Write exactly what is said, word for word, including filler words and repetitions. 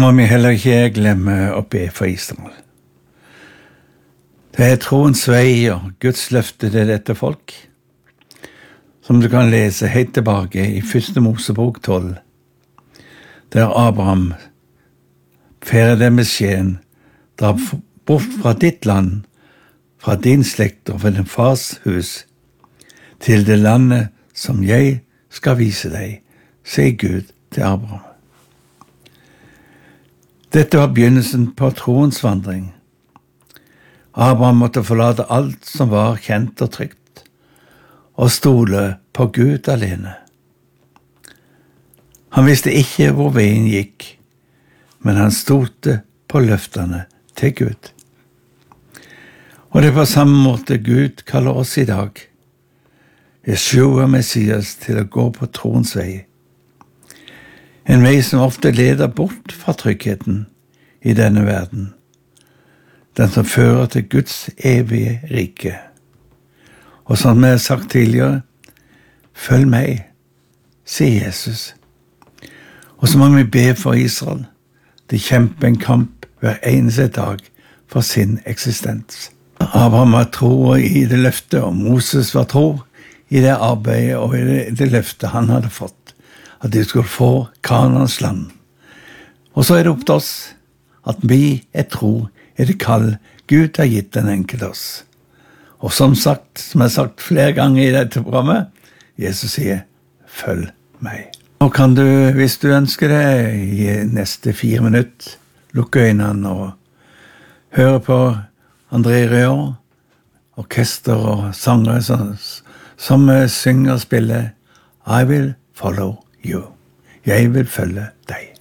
må vi heller ikke glemme å be for Israel. Det er troens vei og Guds løfte til dette folk, som du kan lese helt tilbake i første Mosebok tolv, der Abraham færer den beskjeden: dra bort fra ditt land, fra din slekt og fra din fars hus, til det landet som jeg skal vise deg, sier Gud til Abraham. Dette var begynnelsen på troens vandring. Abraham måtte forlate alt som var kjent og trygt, og stole på Gud alene. Han visste ikke hvor veien gikk, men han stolte på løftene til Gud. Og det er på samme måte Gud kaller oss i dag, Jeshua Messias, til å gå på troens vei. En vei som ofte leder bort fra tryggheten i denne verden, den som fører til Guds evige rike. Og som jeg har sagt tidligere, følg meg, sier Jesus. Og så må vi be for Israel. De kjemper en kamp hver eneste dag for sin eksistens. Abraham var tro i det løftet, og Moses var tro i det arbeidet og i det, det løftet han hadde fått, at de skulle få Kanaans land. Og så er det opp til oss at vi er tro i det kall Gud har gitt den enkelte oss. Og som sagt, som jeg har sagt flere ganger i dette programmet, Jesus sier, følg meg. Nå kan du, hvis du ønsker det, i neste fire minutter, lukke øynene og høre på André Røer, orkester og sangere som, som synger og spiller I will follow you. Jeg vil følge deg.